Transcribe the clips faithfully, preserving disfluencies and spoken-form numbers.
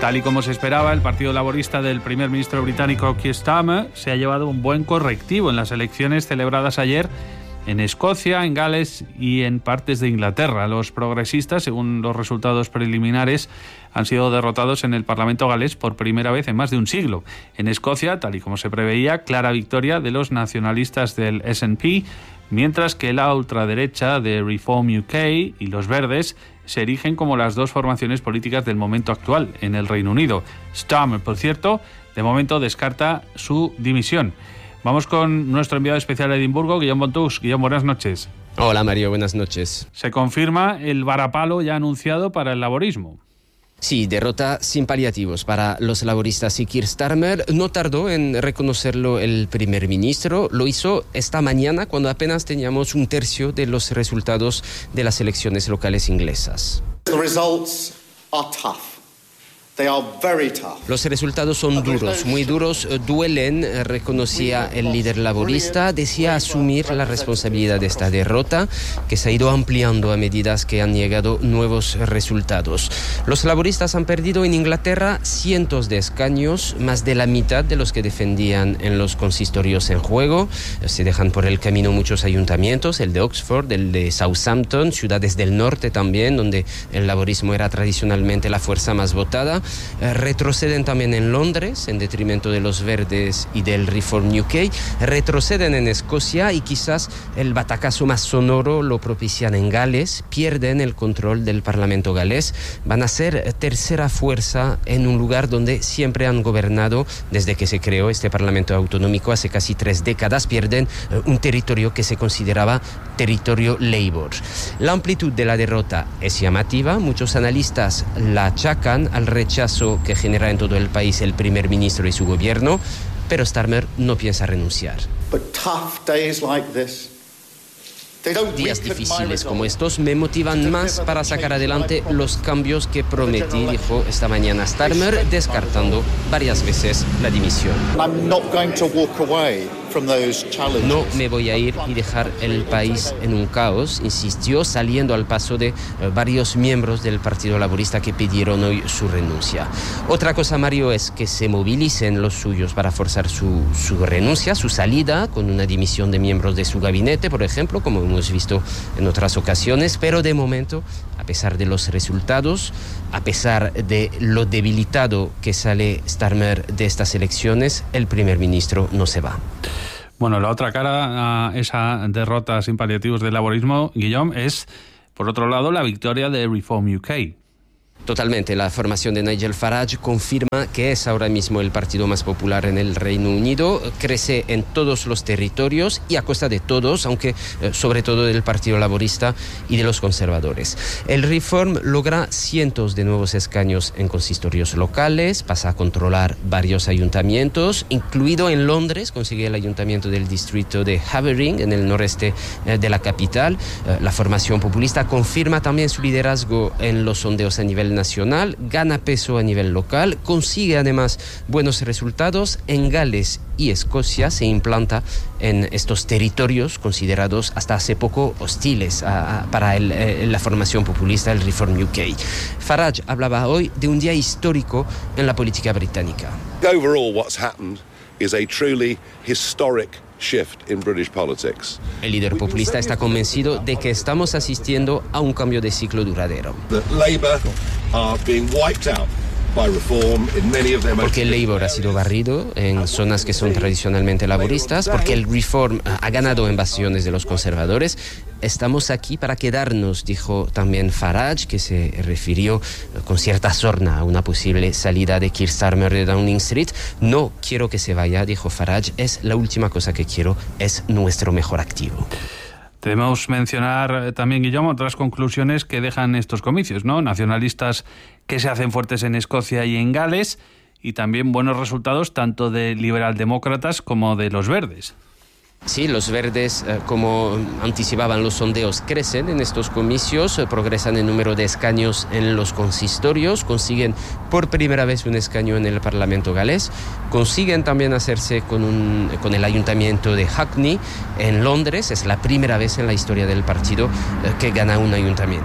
Tal y como se esperaba, el Partido Laborista del primer ministro británico Keir Starmer se ha llevado un buen correctivo en las elecciones celebradas ayer en Escocia, en Gales y en partes de Inglaterra. Los progresistas, según los resultados preliminares, han sido derrotados en el Parlamento galés por primera vez en más de un siglo. En Escocia, tal y como se preveía, clara victoria de los nacionalistas del S and P, mientras que la ultraderecha de Reform U K y los Verdes se erigen como las dos formaciones políticas del momento actual en el Reino Unido. Starmer, por cierto, de momento descarta su dimisión. Vamos con nuestro enviado especial a Edimburgo, Guillaume Bontús. Guillaume, buenas noches. Hola Mario, buenas noches. Se confirma el varapalo ya anunciado para el laborismo. Sí, derrota sin paliativos para los laboristas y Keir Starmer no tardó en reconocerlo el primer ministro. Lo hizo esta mañana cuando apenas teníamos un tercio de los resultados de las elecciones locales inglesas. The results are tough. They are very tough. Los resultados son duros, muy duros, duelen, reconocía el líder laborista, decía asumir la responsabilidad de esta derrota que se ha ido ampliando a medida que han llegado nuevos resultados. Los laboristas han perdido en Inglaterra cientos de escaños, más de la mitad de los que defendían en los consistorios en juego. Se dejan por el camino muchos ayuntamientos, el de Oxford, el de Southampton, ciudades del norte también, donde el laborismo era tradicionalmente la fuerza más votada. Eh, retroceden también en Londres, en detrimento de los Verdes y del Reform U K. Retroceden en Escocia y quizás el batacazo más sonoro lo propician en Gales. Pierden el control del Parlamento galés. Van a ser tercera fuerza en un lugar donde siempre han gobernado desde que se creó este Parlamento autonómico hace casi tres décadas. Pierden eh, un territorio que se consideraba territorio Labour. La amplitud de la derrota es llamativa. Muchos analistas la achacan al rechazo que genera en todo el país el primer ministro y su gobierno, pero Starmer no piensa renunciar. But tough days like this, they don't Días weaken my difíciles resolve. como estos me motivan más para sacar adelante los cambios que prometí, dijo esta mañana Starmer, descartando varias veces la dimisión. I'm not going to walk away from those challenges. No me voy a ir y dejar el país en un caos, insistió, saliendo al paso de eh, varios miembros del Partido Laborista que pidieron hoy su renuncia. Otra cosa, Mario, es que se movilicen los suyos para forzar su, su renuncia, su salida, con una dimisión de miembros de su gabinete, por ejemplo, como hemos visto en otras ocasiones, pero de momento, a pesar de los resultados, a pesar de lo debilitado que sale Starmer de estas elecciones, el primer ministro no se va. Bueno, la otra cara a esa derrota sin paliativos del laborismo, Guillaume, es, por otro lado, la victoria de Reform U K. Totalmente, la formación de Nigel Farage confirma que es ahora mismo el partido más popular en el Reino Unido, crece en todos los territorios y a costa de todos, aunque eh, sobre todo del Partido Laborista y de los conservadores. El Reform logra cientos de nuevos escaños en consistorios locales, pasa a controlar varios ayuntamientos, incluido en Londres, consigue el ayuntamiento del distrito de Havering, en el noreste eh, de la capital. Eh, la formación populista confirma también su liderazgo en los sondeos a nivel nacional, gana peso a nivel local, consigue además buenos resultados. En Gales y Escocia se implanta en estos territorios considerados hasta hace poco hostiles a, a, para el, eh, la formación populista, el Reform U K. Farage hablaba hoy de un día histórico en la política británica. Overall, what's happened is a truly historic shift in British politics. El líder populista está convencido de que estamos asistiendo a un cambio de ciclo duradero. That Labour are being wiped out by reform in many of their Porque el Labour ha sido barrido en zonas que son tradicionalmente laboristas, porque el Reform ha ganado en bastiones de los conservadores. Estamos aquí para quedarnos, dijo también Farage, que se refirió con cierta sorna a una posible salida de Keir Starmer de Downing Street. No quiero que se vaya, dijo Farage, es la última cosa que quiero, es nuestro mejor activo. Debemos mencionar también, Guillaume, otras conclusiones que dejan estos comicios, ¿no? Nacionalistas que se hacen fuertes en Escocia y en Gales, y también buenos resultados tanto de liberaldemócratas como de los verdes. Sí, los verdes, eh, como anticipaban los sondeos, crecen en estos comicios, eh, progresan en número de escaños en los consistorios, consiguen por primera vez un escaño en el Parlamento galés, consiguen también hacerse con, un, con el ayuntamiento de Hackney en Londres, es la primera vez en la historia del partido eh, que gana un ayuntamiento.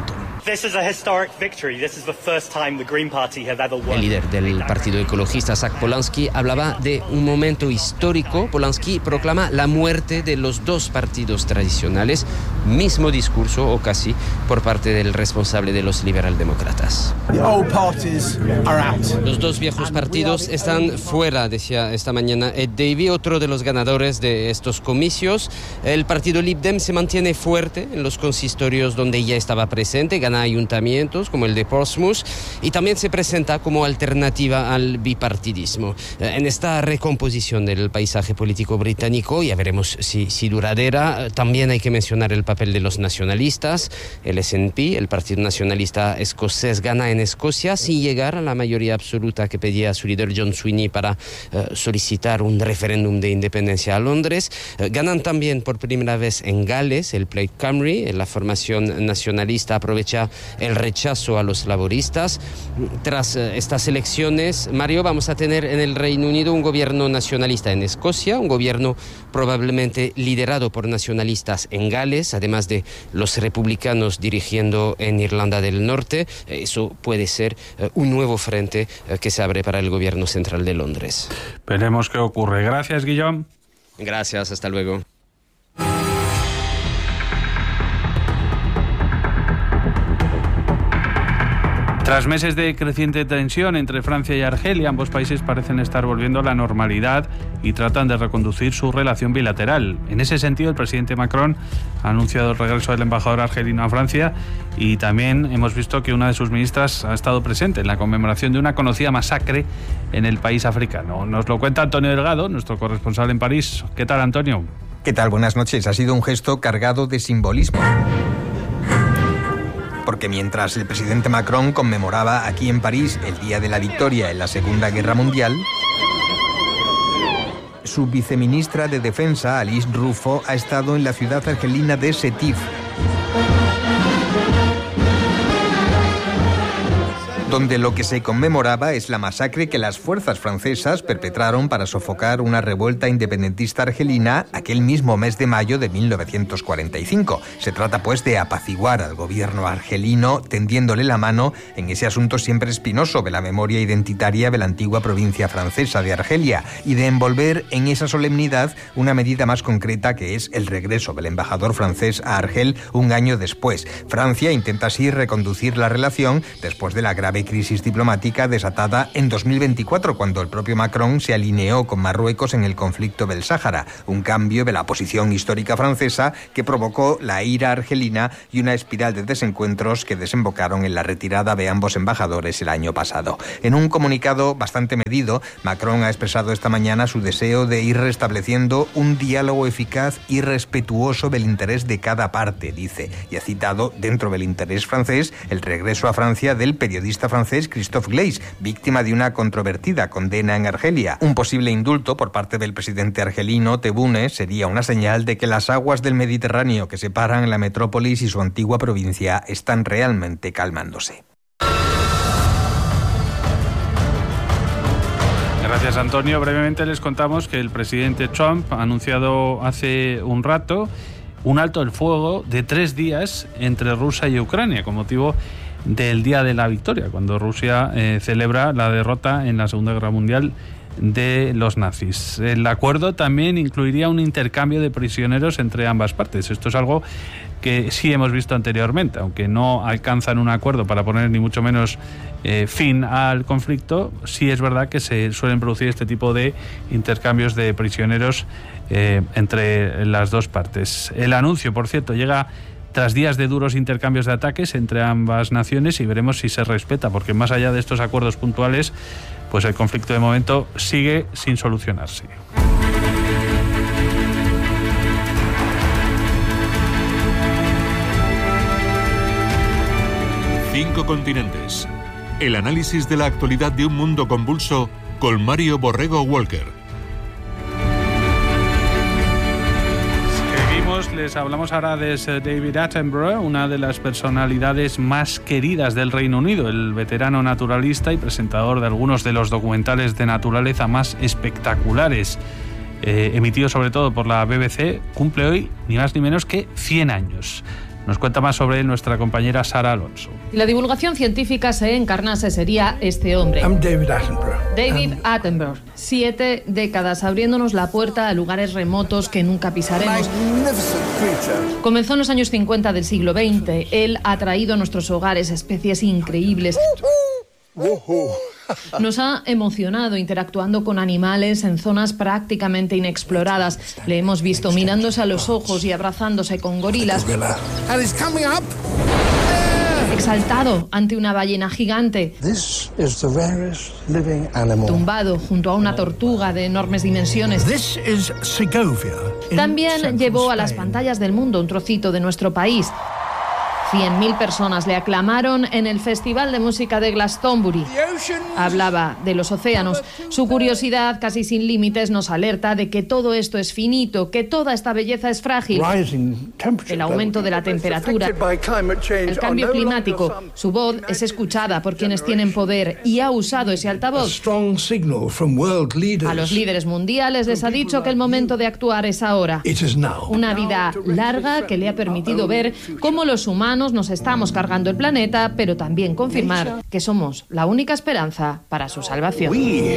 El líder del Partido Ecologista, Zach Polanski, hablaba de un momento histórico. Polanski proclama la muerte de los dos partidos tradicionales, mismo discurso o casi por parte del responsable de los liberaldemócratas. Los dos viejos partidos están fuera, decía esta mañana Ed Davey, otro de los ganadores de estos comicios. El partido Lib Dem se mantiene fuerte en los consistorios donde ya estaba presente, gana ayuntamientos como el de Portsmouth y también se presenta como alternativa al bipartidismo. En esta recomposición del paisaje político británico, ya veremos si, si duradera, también hay que mencionar el papel de los nacionalistas. El S N P, el Partido Nacionalista Escocés, gana en Escocia sin llegar a la mayoría absoluta que pedía su líder John Sweeney para uh, solicitar un referéndum de independencia a Londres. Uh, ganan también por primera vez en Gales, el Plaid Cymru. La formación nacionalista aprovecha el rechazo a los laboristas. Tras uh, estas elecciones, Mario, vamos a tener en el Reino Unido un gobierno nacionalista en Escocia, un gobierno probablemente liderado por nacionalistas en Gales, además de los republicanos dirigiendo en Irlanda del Norte. Eso puede ser uh, un nuevo frente uh, que se abre para el gobierno central de Londres. Veremos qué ocurre. Gracias, Guillaume. Gracias, hasta luego. Tras meses de creciente tensión entre Francia y Argelia, ambos países parecen estar volviendo a la normalidad y tratan de reconducir su relación bilateral. En ese sentido, el presidente Macron ha anunciado el regreso del embajador argelino a Francia y también hemos visto que una de sus ministras ha estado presente en la conmemoración de una conocida masacre en el país africano. Nos lo cuenta Antonio Delgado, nuestro corresponsal en París. ¿Qué tal, Antonio? ¿Qué tal? Buenas noches. Ha sido un gesto cargado de simbolismo. Porque mientras el presidente Macron conmemoraba aquí en París el Día de la Victoria en la Segunda Guerra Mundial, su viceministra de Defensa, Alice Rufo, ha estado en la ciudad argelina de Sétif, donde lo que se conmemoraba es la masacre que las fuerzas francesas perpetraron para sofocar una revuelta independentista argelina aquel mismo mes de mayo de mil novecientos cuarenta y cinco. Se trata pues de apaciguar al gobierno argelino tendiéndole la mano en ese asunto siempre espinoso de la memoria identitaria de la antigua provincia francesa de Argelia y de envolver en esa solemnidad una medida más concreta que es el regreso del embajador francés a Argel un año después. Francia intenta así reconducir la relación después de la grave crisis diplomática desatada en dos mil veinticuatro, cuando el propio Macron se alineó con Marruecos en el conflicto del Sáhara, un cambio de la posición histórica francesa que provocó la ira argelina y una espiral de desencuentros que desembocaron en la retirada de ambos embajadores el año pasado. En un comunicado bastante medido, Macron ha expresado esta mañana su deseo de ir restableciendo un diálogo eficaz y respetuoso del interés de cada parte, dice, y ha citado, dentro del interés francés, el regreso a Francia del periodista francés Christophe Glaise, víctima de una controvertida condena en Argelia. Un posible indulto por parte del presidente argelino Tebboune sería una señal de que las aguas del Mediterráneo que separan la metrópolis y su antigua provincia están realmente calmándose. Gracias, Antonio. Brevemente les contamos que el presidente Trump ha anunciado hace un rato un alto el fuego de tres días entre Rusia y Ucrania con motivo del Día de la Victoria, cuando Rusia eh, celebra la derrota en la Segunda Guerra Mundial de los nazis. El acuerdo también incluiría un intercambio de prisioneros entre ambas partes. Esto es algo que sí hemos visto anteriormente, aunque no alcanzan un acuerdo para poner ni mucho menos eh, fin al conflicto. Sí es verdad que se suelen producir este tipo de intercambios de prisioneros eh, entre las dos partes. El anuncio, por cierto, llega tras días de duros intercambios de ataques entre ambas naciones y veremos si se respeta, porque más allá de estos acuerdos puntuales, pues el conflicto de momento sigue sin solucionarse. Cinco continentes. El análisis de la actualidad de un mundo convulso con Mario Borrego Walker. Les hablamos ahora de David Attenborough, una de las personalidades más queridas del Reino Unido, el veterano naturalista y presentador de algunos de los documentales de naturaleza más espectaculares, eh, emitidos sobre todo por la B B C, cumple hoy ni más ni menos que cien años. Nos cuenta más sobre él nuestra compañera Sara Alonso. Si la divulgación científica se encarnase, sería este hombre. I'm David Attenborough. David Attenborough. Siete décadas abriéndonos la puerta a lugares remotos que nunca pisaremos. Comenzó en los años cincuenta del siglo veinte. Él ha traído a nuestros hogares especies increíbles. Nos ha emocionado interactuando con animales en zonas prácticamente inexploradas. Le hemos visto mirándose a los ojos y abrazándose con gorilas. Exaltado ante una ballena gigante. Tumbado junto a una tortuga de enormes dimensiones. También llevó a las pantallas del mundo un trocito de nuestro país. cien mil personas le aclamaron en el Festival de Música de Glastonbury. Hablaba de los océanos. Su curiosidad, casi sin límites, nos alerta de que todo esto es finito, que toda esta belleza es frágil. El aumento de la temperatura, el cambio climático. Su voz es escuchada por quienes tienen poder y ha usado ese altavoz. A los líderes mundiales les ha dicho que el momento de actuar es ahora. Una vida larga que le ha permitido ver cómo los humanos nos estamos cargando el planeta, pero también confirmar que somos la única esperanza para su salvación.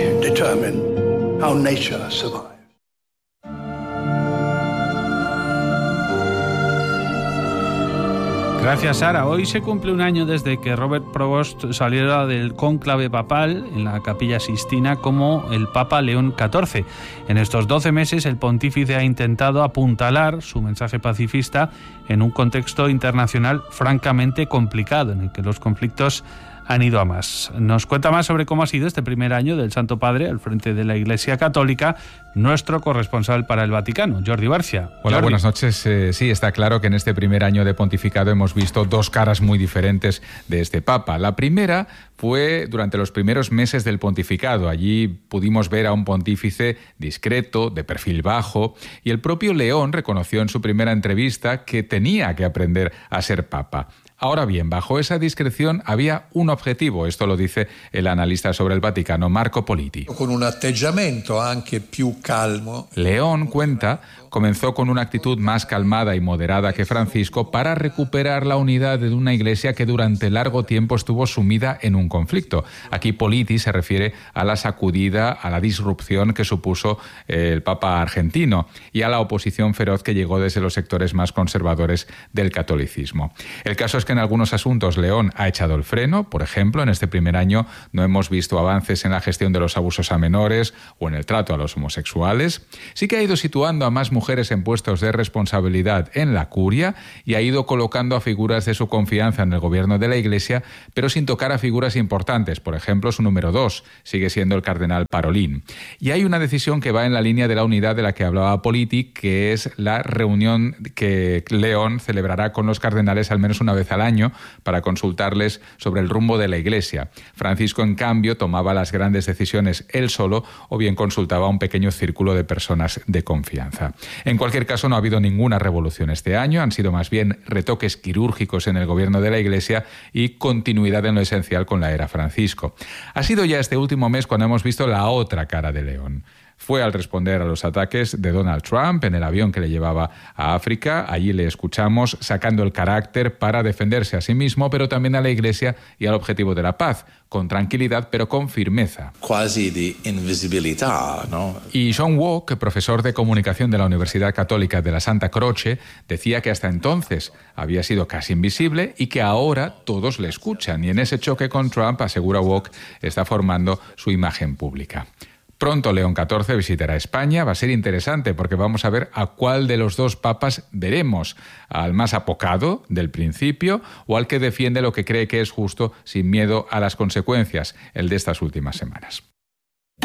Gracias, Sara. Hoy se cumple un año desde que Robert Provost saliera del cónclave papal en la Capilla Sixtina como el Papa León catorce. En estos doce meses, el pontífice ha intentado apuntalar su mensaje pacifista en un contexto internacional francamente complicado, en el que los conflictos han ido a más. Nos cuenta más sobre cómo ha sido este primer año del Santo Padre al frente de la Iglesia Católica nuestro corresponsal para el Vaticano, Jordi Barcia. Hola, Jordi. Buenas noches. Eh, sí, está claro que en este primer año de pontificado hemos visto dos caras muy diferentes de este Papa. La primera fue durante los primeros meses del pontificado. Allí pudimos ver a un pontífice discreto, de perfil bajo, y el propio León reconoció en su primera entrevista que tenía que aprender a ser Papa. Ahora bien, bajo esa discreción había un objetivo, esto lo dice el analista sobre el Vaticano, Marco Politi. Con un atteggiamento anche più calmo. León, cuenta, comenzó con una actitud más calmada y moderada que Francisco para recuperar la unidad de una iglesia que durante largo tiempo estuvo sumida en un conflicto. Aquí Politi se refiere a la sacudida, a la disrupción que supuso el Papa argentino y a la oposición feroz que llegó desde los sectores más conservadores del catolicismo. El caso es que en algunos asuntos León ha echado el freno. Por ejemplo, en este primer año no hemos visto avances en la gestión de los abusos a menores o en el trato a los homosexuales. Sí que ha ido situando a más mujeres en puestos de responsabilidad en la curia y ha ido colocando a figuras de su confianza en el gobierno de la Iglesia, pero sin tocar a figuras importantes. Por ejemplo, su número dos sigue siendo el cardenal Parolin. Y hay una decisión que va en la línea de la unidad de la que hablaba Politi, que es la reunión que León celebrará con los cardenales al menos una vez al año para consultarles sobre el rumbo de la Iglesia. Francisco, en cambio, tomaba las grandes decisiones él solo o bien consultaba a un pequeño círculo de personas de confianza. En cualquier caso, no ha habido ninguna revolución este año, han sido más bien retoques quirúrgicos en el gobierno de la Iglesia y continuidad en lo esencial con la era Francisco. Ha sido ya este último mes cuando hemos visto la otra cara de León. Fue al responder a los ataques de Donald Trump en el avión que le llevaba a África. Allí le escuchamos sacando el carácter para defenderse a sí mismo, pero también a la Iglesia y al objetivo de la paz, con tranquilidad pero con firmeza. Quasi de invisibilidad, ¿no? Y John Walk, profesor de comunicación de la Universidad Católica de la Santa Croce, decía que hasta entonces había sido casi invisible y que ahora todos le escuchan. Y en ese choque con Trump, asegura Walk, está formando su imagen pública. Pronto León catorce visitará España. Va a ser interesante porque vamos a ver a cuál de los dos papas veremos, al más apocado del principio o al que defiende lo que cree que es justo sin miedo a las consecuencias, el de estas últimas semanas.